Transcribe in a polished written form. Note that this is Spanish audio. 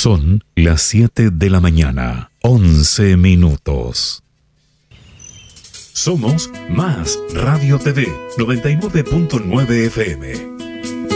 Son las 7 de la mañana, 11 minutos. Somos Más Radio TV 99.9 FM.